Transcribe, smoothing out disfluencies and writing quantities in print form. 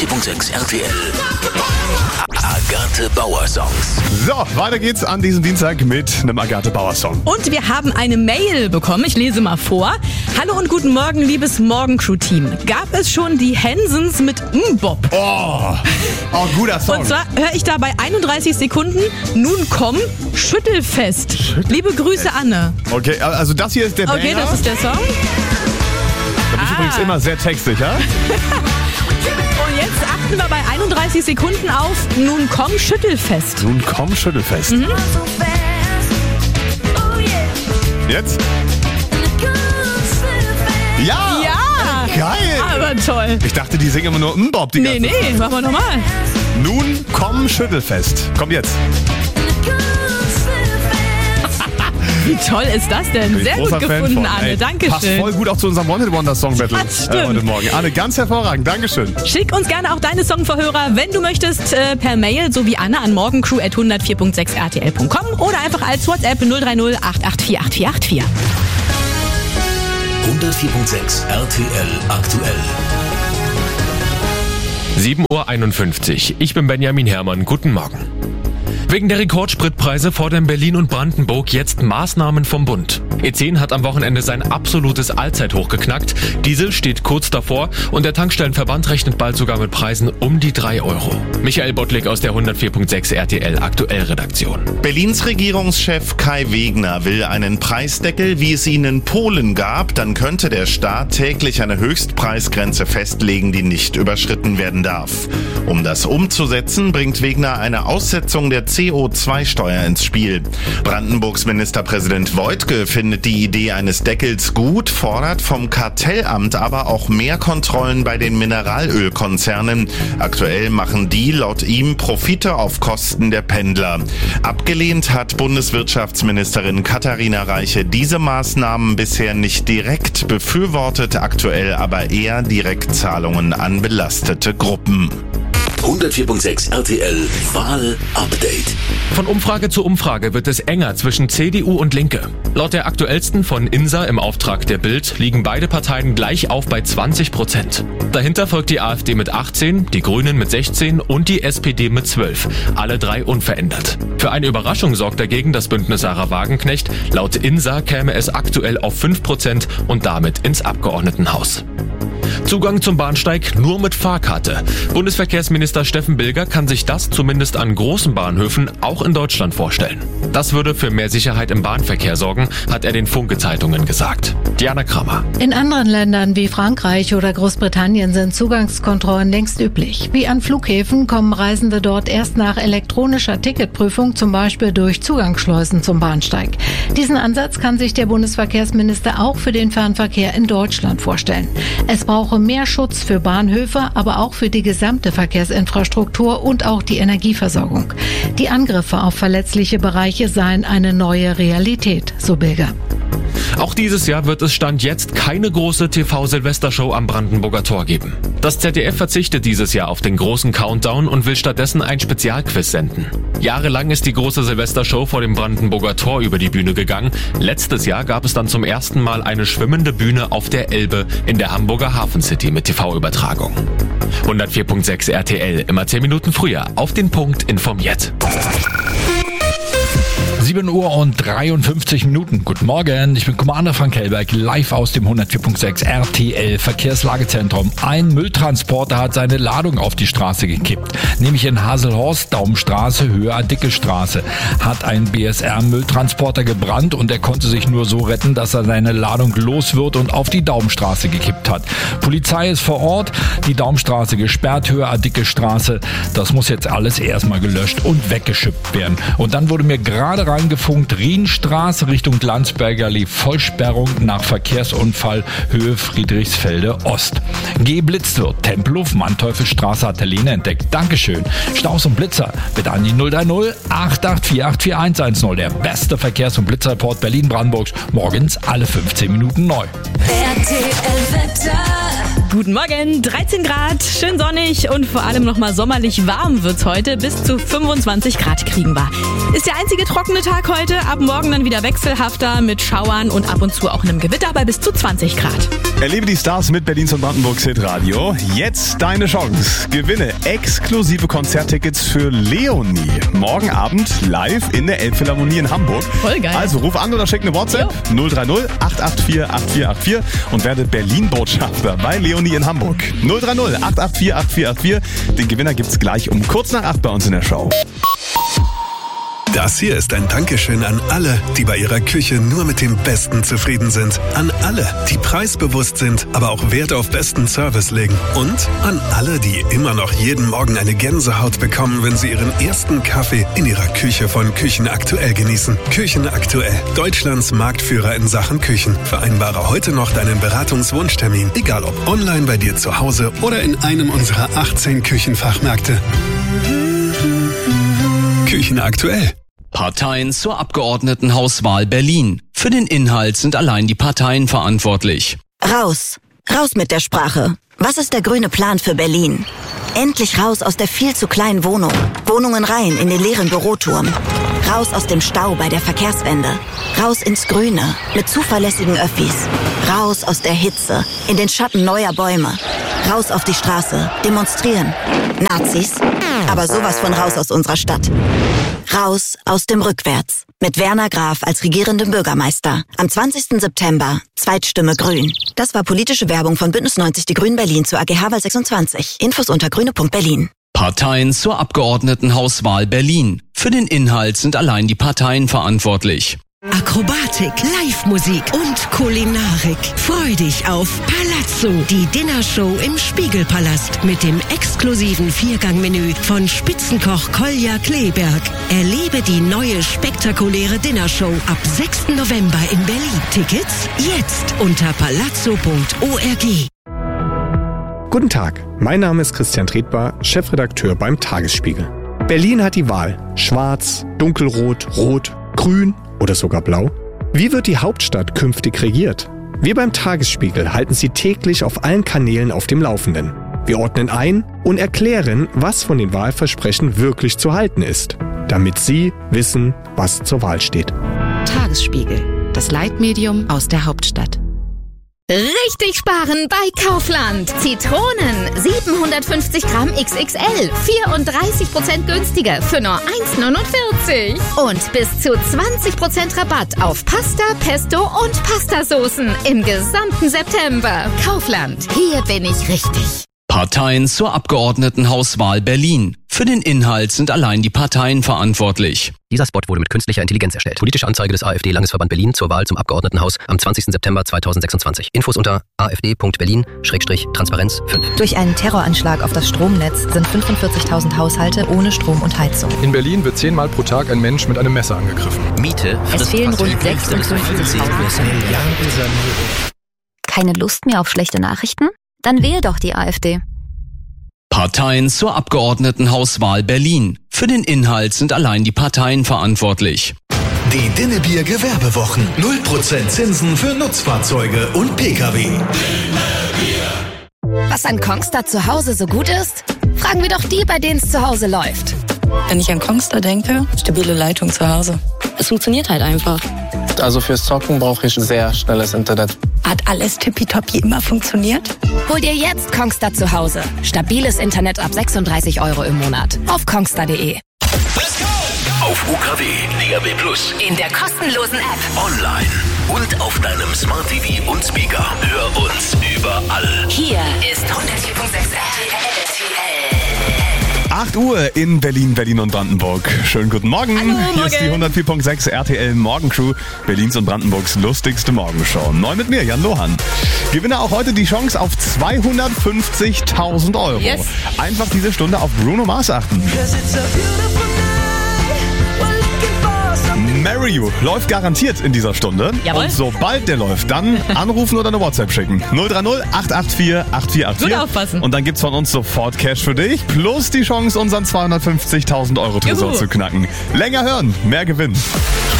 104.6 RTL. Agathe Bauer Songs. So, weiter geht's an diesem Dienstag mit einem Agathe Bauer Song. Und wir haben eine Mail bekommen. Ich lese mal vor. Hallo und guten Morgen, liebes Morgencrew-Team. Gab es schon die Hensons mit Bob? Oh, guter Song. Und zwar höre ich da bei 31 Sekunden, nun komm, Schüttelfest. Liebe Grüße, Anne. Okay, also das hier ist der Banger. Okay, das ist der Song. Da bin ich übrigens immer sehr textig, ja? Und jetzt achten wir bei 31 Sekunden auf nun komm, Schüttelfest. Nun komm, Schüttelfest. Jetzt? Ja! Ja! Geil! Aber toll. Ich dachte, die singen immer nur Bob die ganze Zeit. Nee, machen wir nochmal. Nun komm, Schüttelfest. Kommt jetzt. Wie toll ist das denn? Sehr gut gefunden, Anne. Dankeschön. Passt voll gut auch zu unserem One Hit Wonder Song Battle heute Morgen. Anne, ganz hervorragend. Dankeschön. Schick uns gerne auch deine Songverhörer, wenn du möchtest, per Mail, so wie Anne an morgencrew@104.6rtl.com oder einfach als WhatsApp 030 884 8484. 104.6 RTL aktuell. 7:51 Uhr. Ich bin Benjamin Herrmann. Guten Morgen. Wegen der Rekordspritpreise fordern Berlin und Brandenburg jetzt Maßnahmen vom Bund. E10 hat am Wochenende sein absolutes Allzeithoch geknackt. Diesel steht kurz davor und der Tankstellenverband rechnet bald sogar mit Preisen um die 3 Euro. Michael Bottlik aus der 104.6 RTL aktuell Redaktion. Berlins Regierungschef Kai Wegner will einen Preisdeckel, wie es ihn in Polen gab. Dann könnte der Staat täglich eine Höchstpreisgrenze festlegen, die nicht überschritten werden darf. Um das umzusetzen, bringt Wegner eine Aussetzung der CO2-Steuer ins Spiel. Brandenburgs Ministerpräsident Woidke findet die Idee eines Deckels gut, fordert vom Kartellamt aber auch mehr Kontrollen bei den Mineralölkonzernen. Aktuell machen die laut ihm Profite auf Kosten der Pendler. Abgelehnt hat Bundeswirtschaftsministerin Katharina Reiche diese Maßnahmen bisher nicht direkt, befürwortet aktuell aber eher Direktzahlungen an belastete Gruppen. 104.6 RTL Wahl-Update. Von Umfrage zu Umfrage wird es enger zwischen CDU und Linke. Laut der aktuellsten von INSA im Auftrag der Bild liegen beide Parteien gleich auf bei 20%. Dahinter folgt die AfD mit 18, die Grünen mit 16 und die SPD mit 12. Alle drei unverändert. Für eine Überraschung sorgt dagegen das Bündnis Sarah Wagenknecht. Laut INSA käme es aktuell auf 5% und damit ins Abgeordnetenhaus. Zugang zum Bahnsteig nur mit Fahrkarte. Bundesverkehrsminister Steffen Bilger kann sich das zumindest an großen Bahnhöfen auch in Deutschland vorstellen. Das würde für mehr Sicherheit im Bahnverkehr sorgen, hat er den Funke-Zeitungen gesagt. Diana Kramer. In anderen Ländern wie Frankreich oder Großbritannien sind Zugangskontrollen längst üblich. Wie an Flughäfen kommen Reisende dort erst nach elektronischer Ticketprüfung, zum Beispiel durch Zugangsschleusen zum Bahnsteig. Diesen Ansatz kann sich der Bundesverkehrsminister auch für den Fernverkehr in Deutschland vorstellen. Es brauche mehr Schutz für Bahnhöfe, aber auch für die gesamte Verkehrsinfrastruktur und auch die Energieversorgung. Die Angriffe auf verletzliche Bereiche seien eine neue Realität, so Bilger. Auch dieses Jahr wird es Stand jetzt keine große TV-Silvestershow am Brandenburger Tor geben. Das ZDF verzichtet dieses Jahr auf den großen Countdown und will stattdessen ein Spezialquiz senden. Jahrelang ist die große Silvestershow vor dem Brandenburger Tor über die Bühne gegangen. Letztes Jahr gab es dann zum ersten Mal eine schwimmende Bühne auf der Elbe in der Hamburger Hafen City mit TV-Übertragung. 104.6 RTL, immer 10 Minuten früher, auf den Punkt informiert. 7:53 Uhr. Guten Morgen, ich bin Commander Frank Hellberg, live aus dem 104.6 RTL Verkehrslagezentrum. Ein Mülltransporter hat seine Ladung auf die Straße gekippt. Nämlich in Haselhorst, Daumenstraße, Höhe Dicke Straße. Hat ein BSR-Mülltransporter gebrannt und er konnte sich nur so retten, dass er seine Ladung los wird und auf die Daumenstraße gekippt hat. Polizei ist vor Ort, die Daumenstraße gesperrt, Höhe Dicke Straße. Das muss jetzt alles erstmal gelöscht und weggeschippt werden. Und dann wurde mir gerade reingefunkt, Rienstraße Richtung Landsberger Allee, Vollsperrung nach Verkehrsunfall, Höhe Friedrichsfelde Ost. Geblitzt wird, Tempelhof, Manteuffelstraße hat Helene entdeckt. Dankeschön. Staus und Blitzer bitte an die 030 884 84110. Der beste Verkehrs- und Blitzreport Berlin-Brandenburg. Morgens alle 15 Minuten neu. RTL Wetter. Guten Morgen, 13 Grad, schön sonnig und vor allem nochmal sommerlich warm wird's heute. Bis zu 25 Grad kriegen wir. Ist der einzige trockene Tag heute, ab morgen dann wieder wechselhafter mit Schauern und ab und zu auch einem Gewitter bei bis zu 20 Grad. Erlebe die Stars mit Berlins und Brandenburgs Hitradio. Jetzt deine Chance. Gewinne exklusive Konzerttickets für Leonie. Morgen Abend live in der Elbphilharmonie in Hamburg. Voll geil. Also ruf an oder schick eine WhatsApp 030 884 8484 und werde Berlin-Botschafter bei Leonie in Hamburg. 030 884 8484. Den Gewinner gibt's gleich um kurz nach 8 bei uns in der Show. Das hier ist ein Dankeschön an alle, die bei ihrer Küche nur mit dem Besten zufrieden sind. An alle, die preisbewusst sind, aber auch Wert auf besten Service legen. Und an alle, die immer noch jeden Morgen eine Gänsehaut bekommen, wenn sie ihren ersten Kaffee in ihrer Küche von Küchen Aktuell genießen. Küchen Aktuell, Deutschlands Marktführer in Sachen Küchen. Vereinbare heute noch deinen Beratungswunschtermin, egal ob online bei dir zu Hause oder in einem unserer 18 Küchenfachmärkte. Küchen Aktuell. Parteien zur Abgeordnetenhauswahl Berlin. Für den Inhalt sind allein die Parteien verantwortlich. Raus. Raus mit der Sprache. Was ist der grüne Plan für Berlin? Endlich raus aus der viel zu kleinen Wohnung. Wohnungen rein in den leeren Büroturm. Raus aus dem Stau bei der Verkehrswende. Raus ins Grüne mit zuverlässigen Öffis. Raus aus der Hitze in den Schatten neuer Bäume. Raus auf die Straße. Demonstrieren. Nazis. Aber sowas von raus aus unserer Stadt. Raus aus dem Rückwärts. Mit Werner Graf als regierendem Bürgermeister. Am 20. September. Zweitstimme Grün. Das war politische Werbung von Bündnis 90 Die Grünen Berlin zur AGH-Wahl 26. Infos unter grüne.berlin. Parteien zur Abgeordnetenhauswahl Berlin. Für den Inhalt sind allein die Parteien verantwortlich. Akrobatik, Live-Musik und Kulinarik. Freu dich auf Palazzo, die Dinnershow im Spiegelpalast mit dem exklusiven Viergangmenü von Spitzenkoch Kolja Kleberg. Erlebe die neue spektakuläre Dinnershow ab 6. November in Berlin. Tickets jetzt unter palazzo.org. Guten Tag, mein Name ist Christian Tretbar, Chefredakteur beim Tagesspiegel. Berlin hat die Wahl. Schwarz, dunkelrot, rot, grün oder sogar blau? Wie wird die Hauptstadt künftig regiert? Wir beim Tagesspiegel halten Sie täglich auf allen Kanälen auf dem Laufenden. Wir ordnen ein und erklären, was von den Wahlversprechen wirklich zu halten ist, damit Sie wissen, was zur Wahl steht. Tagesspiegel, das Leitmedium aus der Hauptstadt. Richtig sparen bei Kaufland. Zitronen 750 Gramm XXL, 34% günstiger für nur 1,49. Und bis zu 20% Rabatt auf Pasta, Pesto und Pastasoßen im gesamten September. Kaufland, hier bin ich richtig. Parteien zur Abgeordnetenhauswahl Berlin. Für den Inhalt sind allein die Parteien verantwortlich. Dieser Spot wurde mit künstlicher Intelligenz erstellt. Politische Anzeige des AfD-Landesverband Berlin zur Wahl zum Abgeordnetenhaus am 20. September 2026. Infos unter afd.berlin/Transparenz 5. Durch einen Terroranschlag auf das Stromnetz sind 45.000 Haushalte ohne Strom und Heizung. In Berlin wird 10-mal pro Tag ein Mensch mit einem Messer angegriffen. Miete. Es fehlen rund 56.000. Keine Lust mehr auf schlechte Nachrichten? Dann wähl doch die AfD. Parteien zur Abgeordnetenhauswahl Berlin. Für den Inhalt sind allein die Parteien verantwortlich. Die Dinnebier Gewerbewochen. 0% Zinsen für Nutzfahrzeuge und Pkw. Was an Kongstar zu Hause so gut ist? Fragen wir doch die, bei denen es zu Hause läuft. Wenn ich an Kongstar denke, stabile Leitung zu Hause. Es funktioniert halt einfach. Also fürs Zocken brauche ich sehr schnelles Internet. Hat alles tippitoppi immer funktioniert? Hol dir jetzt Kongstar zu Hause. Stabiles Internet ab 36 € im Monat. Auf kongstar.de. Auf UKW, DAB+. In der kostenlosen App. Online und auf deinem Smart TV und Speaker. Hör uns überall. Hier ist 104.6 RTL. 8 Uhr in Berlin, Berlin und Brandenburg. Schönen guten Morgen. Hallo, Hier ist die 104.6 RTL Morgencrew, Berlins und Brandenburgs lustigste Morgenshow. Neu mit mir, Jan Lohan. Gewinne auch heute die Chance auf 250.000 €. Yes. Einfach diese Stunde auf Bruno Mars achten. Marry You läuft garantiert in dieser Stunde. Jawohl. Und sobald der läuft, dann anrufen oder eine WhatsApp schicken. 030 884 8484. Gut aufpassen. Und dann gibt's von uns sofort Cash für dich. Plus die Chance, unseren 250.000 € Tresor Juhu. zu knacken. Länger hören, mehr Gewinn.